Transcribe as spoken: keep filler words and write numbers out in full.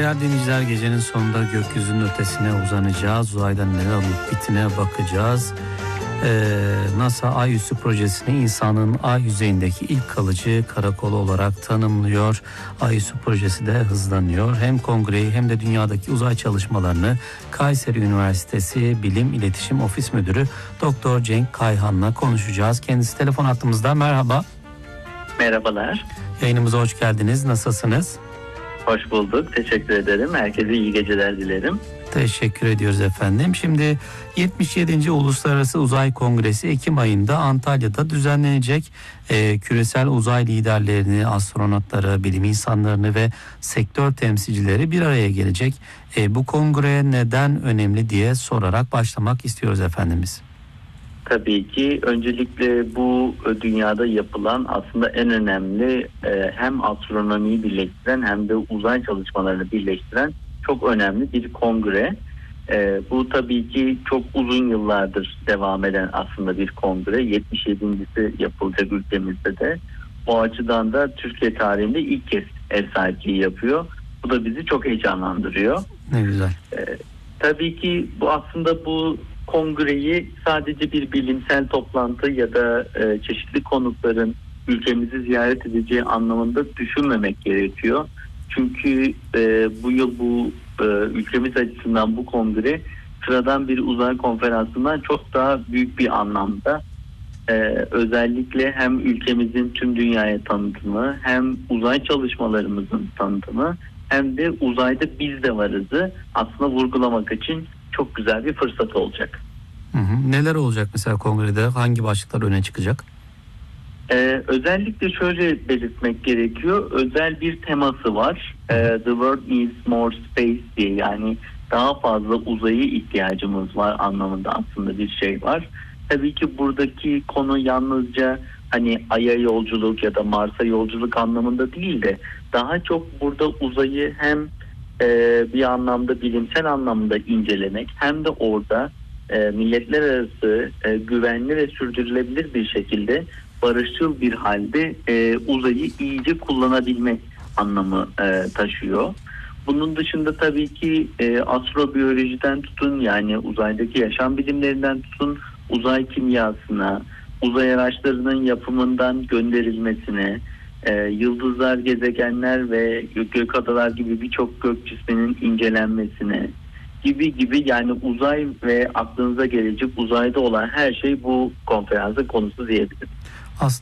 Değerli dinleyiciler, gecenin sonunda gökyüzünün ötesine uzanacağız. Uzayda neler olup bittiğine bakacağız. Ee, NASA Ay Üssü projesini insanın ay yüzeyindeki ilk kalıcı karakolu olarak tanımlıyor. Ay Üssü projesi de hızlanıyor. Hem kongreyi hem de dünyadaki uzay çalışmalarını Kayseri Üniversitesi Bilim İletişim Ofis Müdürü Doktor Cenk Kayhan'la konuşacağız. Kendisi telefon hattımızda. Merhaba. Merhabalar. Yayınımıza hoş geldiniz. Nasılsınız? Hoş bulduk. Teşekkür ederim. Herkese iyi geceler dilerim. Teşekkür ediyoruz efendim. Şimdi yetmiş yedinci Uluslararası Uzay Kongresi Ekim ayında Antalya'da düzenlenecek. Ee, küresel uzay liderlerini, astronotları, bilim insanlarını ve sektör temsilcileri bir araya gelecek. Ee, bu kongre neden önemli diye sorarak başlamak istiyoruz efendimiz. Tabii ki öncelikle bu dünyada yapılan aslında en önemli e, hem astronomiyi birleştiren hem de uzay çalışmalarını birleştiren çok önemli bir kongre. E, bu tabii ki çok uzun yıllardır devam eden aslında bir kongre. yetmiş yedincisi yapılacak ülkemizde de. O açıdan da Türkiye tarihinde ilk kez ev sahipliği yapıyor. Bu da bizi çok heyecanlandırıyor. Ne güzel. E, tabii ki bu aslında bu kongreyi sadece bir bilimsel toplantı ya da e, çeşitli konukların ülkemizi ziyaret edeceği anlamında düşünmemek gerekiyor. Çünkü e, bu yıl bu e, ülkemiz açısından bu kongre sıradan bir uzay konferansından çok daha büyük bir anlamda. E, özellikle hem ülkemizin tüm dünyaya tanıtımı, hem uzay çalışmalarımızın tanıtımı, hem de uzayda biz de varızı aslında vurgulamak için çok güzel bir fırsat olacak. Hı hı. Neler olacak mesela kongrede? Hangi başlıklar öne çıkacak? Ee, özellikle şöyle belirtmek gerekiyor. Özel bir teması var. Ee, The world needs more space diye, yani daha fazla uzaya ihtiyacımız var anlamında aslında bir şey var. Tabii ki buradaki konu yalnızca hani Ay'a yolculuk ya da Mars'a yolculuk anlamında değil de daha çok burada uzayı hem e, bir anlamda bilimsel anlamda incelemek hem de orada e, milletler arası e, güvenli ve sürdürülebilir bir şekilde barışçıl bir halde e, uzayı iyice kullanabilmek anlamı e, taşıyor. Bunun dışında tabii ki e, astrobiyolojiden tutun, yani uzaydaki yaşam bilimlerinden tutun uzay kimyasına, uzay araçlarının yapımından gönderilmesine, e, yıldızlar, gezegenler ve gök adalar gibi birçok gök cisminin incelenmesine gibi gibi, yani uzay ve aklınıza gelecek uzayda olan her şey bu konferansın konusu diyebilirim. Aslında